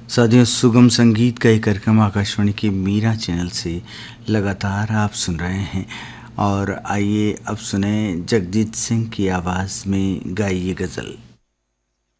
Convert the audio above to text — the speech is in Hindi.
साथियों, सुगम संगीत का एक कार्यक्रम आकाशवाणी के मीरा चैनल से लगातार आप सुन रहे हैं। और आइए अब सुने जगजीत सिंह की आवाज़ में गाई ये गज़ल।